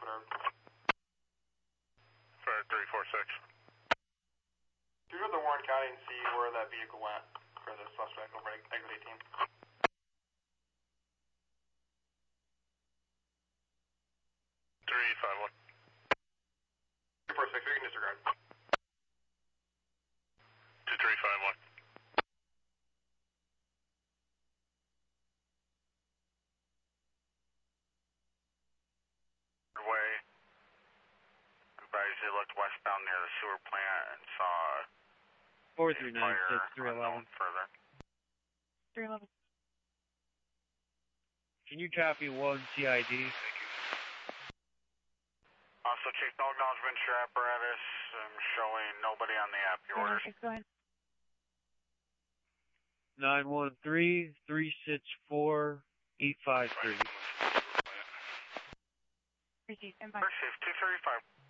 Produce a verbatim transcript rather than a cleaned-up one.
whatever. Fire three four six. Can you go to Warren County and see where that vehicle went for the suspect over at exit eighteen? three five one. three four six, we can disregard. two three five one. Way. Advised they looked westbound near the sewer plant and saw four three nine six, three eleven. Further. three eleven. Can you copy one C I D? Also, check no acknowledgement your apparatus. I'm showing nobody on the app. Your orders. Go ahead. nine one three, three six four, eight five three. Receive, and bye. Receive two thirty-five.